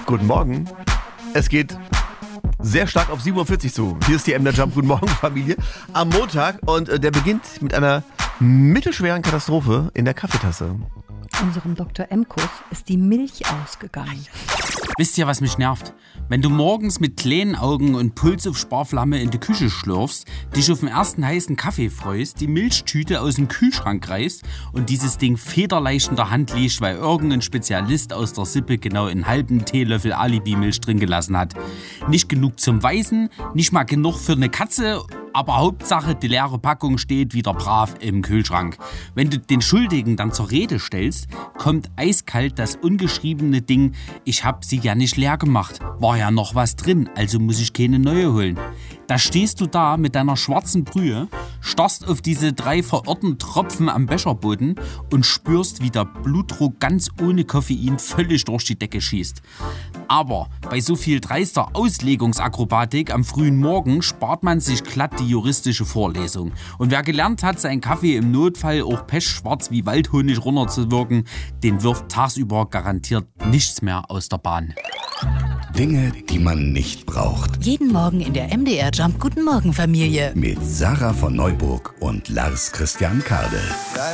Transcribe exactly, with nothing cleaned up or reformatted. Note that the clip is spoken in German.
Guten Morgen. Es geht sehr stark auf sieben Uhr vierzig zu. Hier ist die M der Jump. Guten Morgen, Familie. Am Montag und äh, der beginnt mit einer mittelschweren Katastrophe in der Kaffeetasse. Unserem Doktor Emkus ist die Milch ausgegangen. Wisst ihr, was mich nervt? Wenn du morgens mit kleinen Augen und Puls auf Sparflamme in die Küche schlürfst, dich auf den ersten heißen Kaffee freust, die Milchtüte aus dem Kühlschrank reißt und dieses Ding federleicht in der Hand liegt, weil irgendein Spezialist aus der Sippe genau einen halben Teelöffel Alibi-Milch drin gelassen hat. Nicht genug zum Weißen, nicht mal genug für eine Katze, aber Hauptsache, die leere Packung steht wieder brav im Kühlschrank. Wenn du den Schuldigen dann zur Rede stellst, kommt eiskalt das ungeschriebene Ding, ich hab sie ja nicht leer gemacht, war ja noch was drin, also muss ich keine neue holen. Da stehst du da mit deiner schwarzen Brühe, starrst auf diese drei verirrten Tropfen am Becherboden und spürst, wie der Blutdruck ganz ohne Koffein völlig durch die Decke schießt. Aber bei so viel dreister Auslegungsakrobatik am frühen Morgen spart man sich glatt die juristische Vorlesung. Und wer gelernt hat, seinen Kaffee im Notfall auch pechschwarz wie Waldhonig runterzuwirken, den wirft tagsüber garantiert nichts mehr aus der Bahn. Dinge, die man nicht braucht. Jeden Morgen in der M D R Jump Guten Morgen Familie. Mit Sarah von Neuburg und Lars Christian Kade.